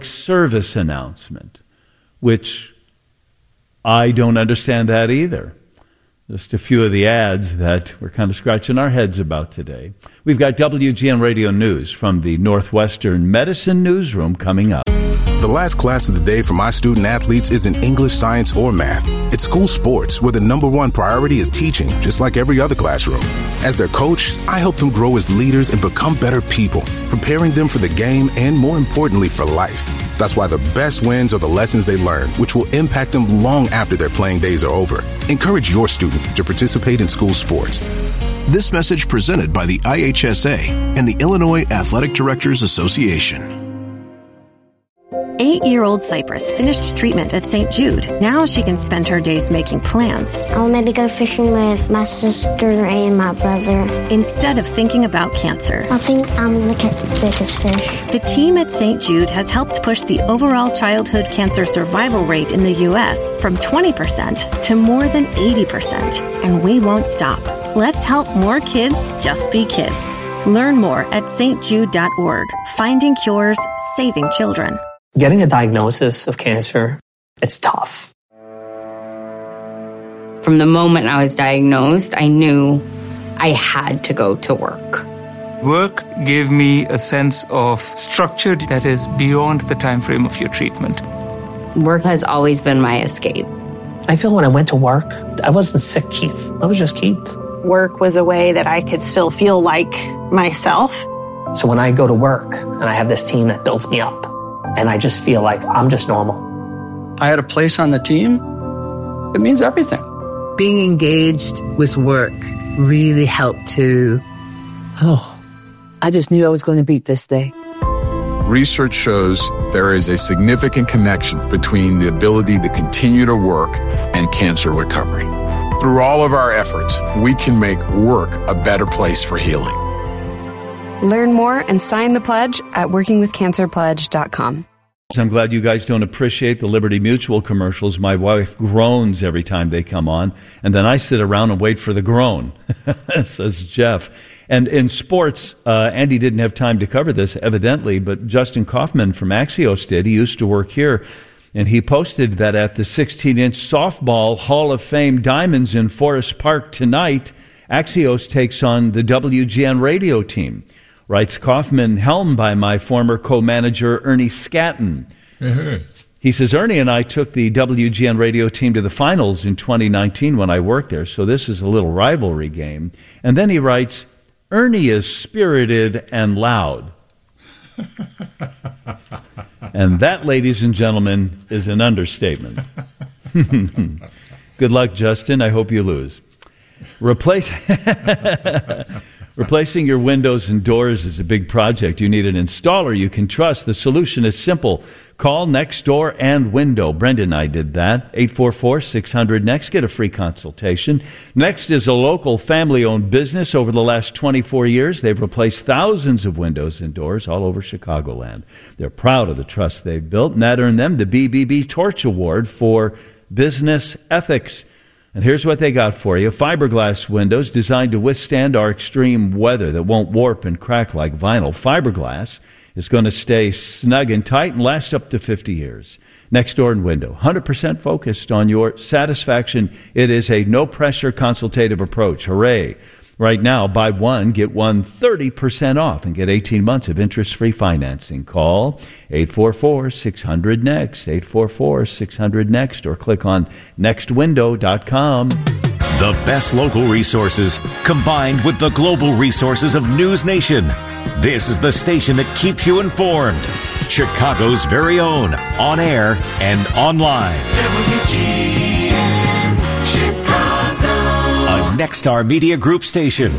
service announcement, which I don't understand that either. Just a few of the ads that we're kind of scratching our heads about today. We've got WGN Radio News from the Northwestern Medicine Newsroom coming up. The last class of the day for my student athletes isn't English, science, or math. It's school sports, where the number one priority is teaching, just like every other classroom. As their coach, I help them grow as leaders and become better people, preparing them for the game and, more importantly, for life. That's why the best wins are the lessons they learn, which will impact them long after their playing days are over. Encourage your student to participate in school sports. This message presented by the IHSA and the Illinois Athletic Directors Association. 8-year-old Cypress finished treatment at St. Jude. Now she can spend her days making plans. I'll maybe go fishing with my sister and my brother. Instead of thinking about cancer. I think I'm going to catch the biggest fish. The team at St. Jude has helped push the overall childhood cancer survival rate in the U.S. from 20% to more than 80%. And we won't stop. Let's help more kids just be kids. Learn more at stjude.org. Finding cures, saving children. Getting a diagnosis of cancer, it's tough. From the moment I was diagnosed, I knew I had to go to work. Work gave me a sense of structure that is beyond the time frame of your treatment. Work has always been my escape. I feel when I went to work, I wasn't sick, Keith. I was just Keith. Work was a way that I could still feel like myself. So when I go to work and I have this team that builds me up, and I just feel like I'm just normal. I had a place on the team. It means everything. Being engaged with work really helped to, I just knew I was going to beat this day. Research shows there is a significant connection between the ability to continue to work and cancer recovery. Through all of our efforts, we can make work a better place for healing. Learn more and sign the pledge at workingwithcancerpledge.com. I'm glad you guys don't appreciate the Liberty Mutual commercials. My wife groans every time they come on, and then I sit around and wait for the groan, says Jeff. And in sports, Andy didn't have time to cover this, evidently, but Justin Kaufman from Axios did. He used to work here, and he posted that at the 16-inch softball Hall of Fame Diamonds in Forest Park tonight, Axios takes on the WGN radio team. Writes Kaufman, helmed by my former co-manager Ernie Scatton. Mm-hmm. He says, Ernie and I took the WGN radio team to the finals in 2019 when I worked there, so this is a little rivalry game. And then he writes, Ernie is spirited and loud. And that, ladies and gentlemen, is an understatement. Good luck, Justin. I hope you lose. Replacing your windows and doors is a big project. You need an installer you can trust. The solution is simple. Call Nextdoor and Window. Brenda and I did that. 844-600-NEXT. Get a free consultation. Next is a local family-owned business. Over the last 24 years, they've replaced thousands of windows and doors all over Chicagoland. They're proud of the trust they've built, and that earned them the BBB Torch Award for Business Ethics. And here's what they got for you. Fiberglass windows designed to withstand our extreme weather that won't warp and crack like vinyl. Fiberglass is going to stay snug and tight and last up to 50 years. Nextdoor and Window, 100% focused on your satisfaction. It is a no-pressure consultative approach. Hooray. Right now, buy one, get one 30% off and get 18 months of interest-free financing. Call 844-600-NEXT, 844-600-NEXT, or click on nextwindow.com. The best local resources combined with the global resources of News Nation. This is the station that keeps you informed. Chicago's very own, on air and online. WGN Chicago. A Nexstar Media Group station.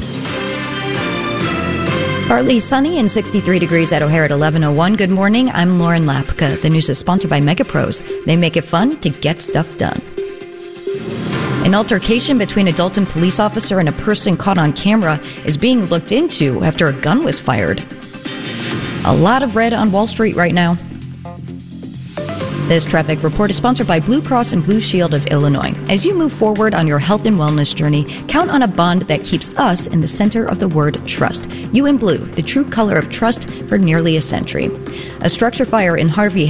Partly sunny and 63 degrees at O'Hare at 11:01. Good morning. I'm Lauren Lapka. The news is sponsored by MegaPros. They make it fun to get stuff done. An altercation between a Dalton police officer and a person caught on camera is being looked into after a gun was fired. A lot of red on Wall Street right now. This traffic report is sponsored by Blue Cross and Blue Shield of Illinois. As you move forward on your health and wellness journey, count on a bond that keeps us in the center of the word trust. You in blue, the true color of trust for nearly a century. A structure fire in Harvey